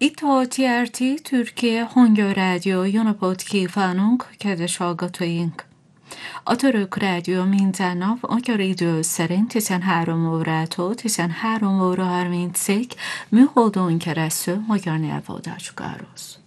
Itt a TRT Türkiye Hangi Rádió. Jó napot kívánunk, kedves hallgatóink! A török rádió minden nap magyar idő szerint 13 órától 13 óra 30-ig műholdon keresztül magyar nyelvadást sugároz.